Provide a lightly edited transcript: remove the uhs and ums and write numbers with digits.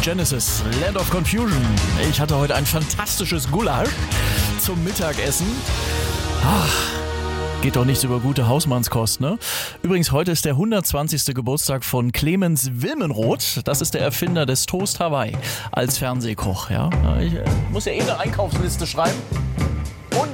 Genesis, Land of Confusion. Ich hatte heute ein fantastisches Gulasch zum Mittagessen. Geht doch nichts über gute Hausmannskost, ne? Übrigens, heute ist der 120. Geburtstag von Clemens Wilmenroth. Das ist der Erfinder des Toast Hawaii als Fernsehkoch, ja. Ich muss ja eben eine Einkaufsliste schreiben.